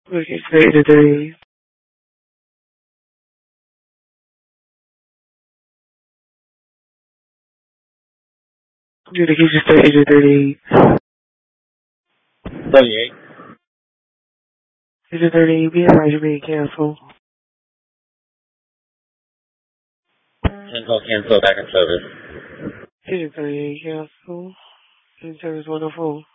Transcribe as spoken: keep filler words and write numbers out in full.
We can create today. Communication state agent thirty-eight. thirty-eight. Agent thirty-eight, be advised you may cancel. Cancel, cancel, back in service. Agent thirty-eight, cancel. Agent service wonderful.